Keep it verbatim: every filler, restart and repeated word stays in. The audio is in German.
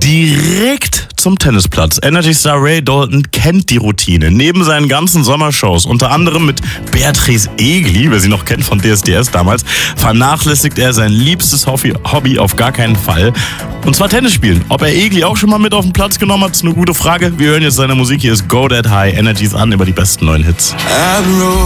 direkt zum Tennisplatz. Energy Star Ray Dalton kennt die Routine. Neben seinen ganzen Sommershows, unter anderem mit Beatrice Egli, wer sie noch kennt von D S D S damals, vernachlässigt er sein liebstes Hobby, Hobby auf gar keinen Fall. Und zwar Tennis spielen. Ob er Egli auch schon mal mit auf den Platz genommen hat, ist eine gute Frage. Wir hören jetzt seine Musik. Hier ist Go That High. Energies an über die besten neuen Hits. Admiral.